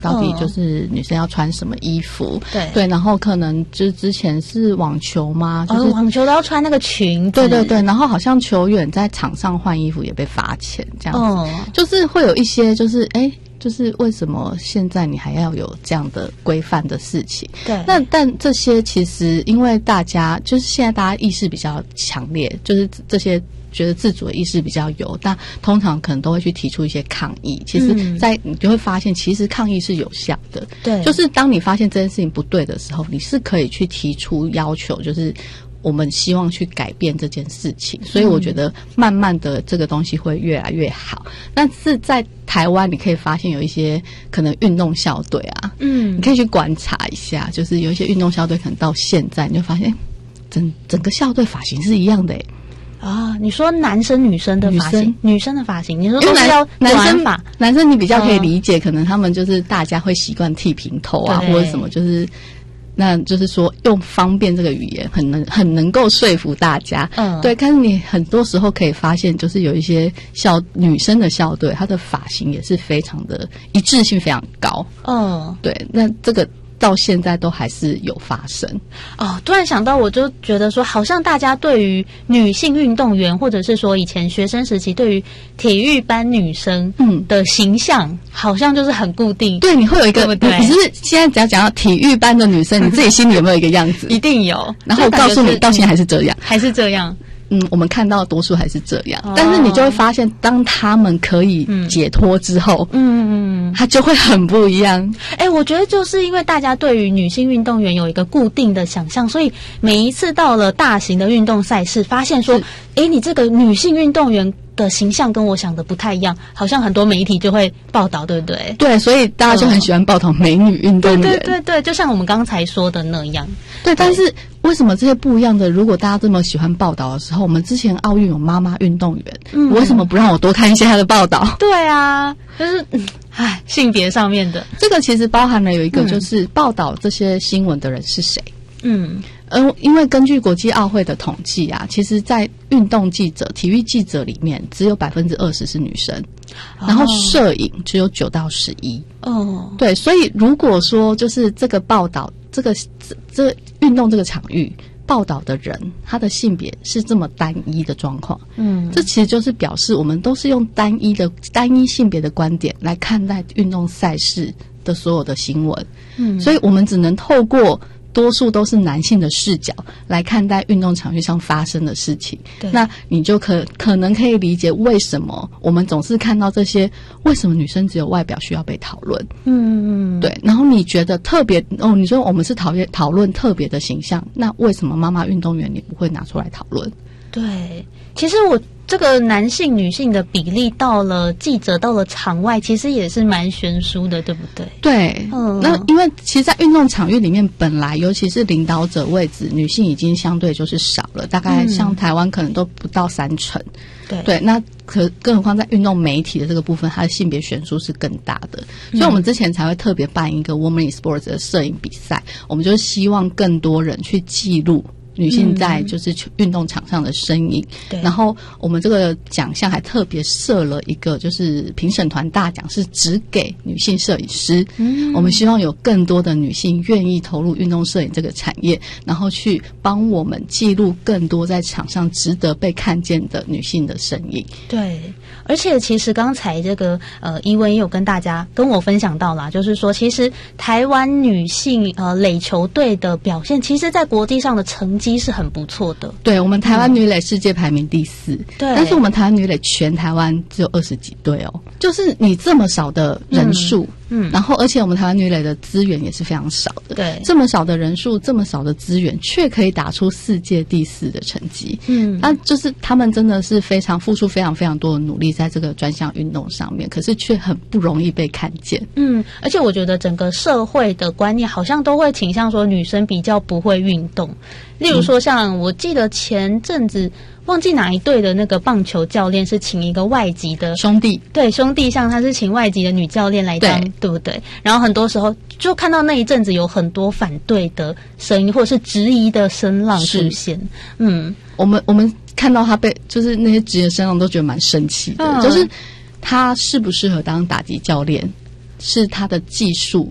到底就是女生要穿什么衣服， 对， 然后可能就是之前是网球吗？就是网球都要穿那个裙子， 对，然后好像球员在场上换衣服也被罚钱，这样子，就是会有一些就是就是为什么现在你还要有这样的规范的事情？对，但这些其实因为大家就是现在大家意识比较强烈，就是这些觉得自主的意识比较有，但通常可能都会去提出一些抗议。其实你就会发现，其实抗议是有效的。对，就是当你发现这件事情不对的时候，你是可以去提出要求，就是我们希望去改变这件事情。所以我觉得慢慢的这个东西会越来越好。但是在台湾你可以发现有一些可能运动校队啊，你可以去观察一下，就是有一些运动校队可能到现在你就发现整个校队发型是一样的你说男生女生的发型，女生的发型，你说都是要男生你比较可以理解，可能他们就是大家会习惯剃平头啊，或者什么，就是那就是说用方便这个语言很能够说服大家，对。但是你很多时候可以发现，就是有一些女生的校队，她的发型也是非常的一致性非常高，对。那这个到现在都还是有发生。 突然想到，我就觉得说，好像大家对于女性运动员，或者是说以前学生时期对于体育班女生的形象，好像就是很固定。 对，你会有一个，对，你是现在只要讲到体育班的女生，你自己心里有没有一个样子？ 一定有。 然后我告诉你，到现在还是这样， 还是这样。 我们看到的多数还是这样，但是你就会发现，当他们可以解脱之后，他就会很不一样。 我觉得就是因为大家对于女性运动员有一个固定的想象，所以每一次到了大型的运动赛事，发现说，你这个女性运动员的形象跟我想的不太一样，好像很多媒体就会报道，对不对？ 对，所以大家就很喜欢报道美女运动员。 对，就像我们刚才说的那样。 对，但是为什么这些不一样的？如果大家这么喜欢报道的时候，我们之前奥运有妈妈运动员，为什么不让我多看一些她的报道？ 对啊，就是性别上面的这个其实包含了有一个，就是报道这些新闻的人是谁。因为根据国际奥会的统计啊，其实在运动记者、体育记者里面，只有20%是女生，然后摄影只有9到11。对，所以如果说就是这个报道，这运动这个场域报道的人，他的性别是这么单一的状况，这其实就是表示我们都是用单一性别的观点来看待运动赛事的所有的新闻，所以我们只能透过多数都是男性的视角来看待运动场域上发生的事情，那你就可能可以理解为什么我们总是看到这些，为什么女生只有外表需要被讨论。对。然后你觉得特别你说我们是讨论特别的形象，那为什么妈妈运动员你不会拿出来讨论？ 对，其实我这个男性女性的比例到了记者到了场外，其实也是蛮悬殊的，对不对？对， 那因为其实在运动场域里面，本来尤其是领导者位置，女性已经相对就是少了，大概像台湾可能都不到30%。对，那更何况在运动媒体的这个部分，它的性别悬殊是更大的，所以我们之前才会特别办一个 Women in Sports 的摄影比赛，我们就希望更多人去记录女性在就是运动场上的身影。然后我们这个奖项还特别设了一个就是评审团大奖，是只给女性摄影师。我们希望有更多的女性愿意投入运动摄影这个产业，然后去帮我们记录更多在场上值得被看见的女性的身影。 对，而且其实刚才这个怡文也有跟我分享到啦，就是说其实台湾女性垒球队的表现，其实在国际上的成绩是很不错的。 对，我们台湾女垒世界排名第4，但是我们台湾女垒全台湾只有20几队哦，就是你这么少的人数，然后而且我们台湾女垒的资源也是非常少的，对，这么少的人数，这么少的资源，却可以打出世界第4的成绩，那就是他们真的是付出非常非常多的努力在这个专项运动上面，可是却很不容易被看见。 而且我觉得整个社会的观念好像都会倾向说女生比较不会运动，例如说像我记得前阵子忘记哪一队的那个棒球教练是请一个外籍的兄弟， 对，兄弟像他是请外籍的女教练来当， 对不对？然后很多时候就看到那一阵子有很多反对的声音或者是质疑的声浪出现。 我们看到他就是那些职业声浪都觉得蛮生气的，就是他适不适合当打击教练是他的技术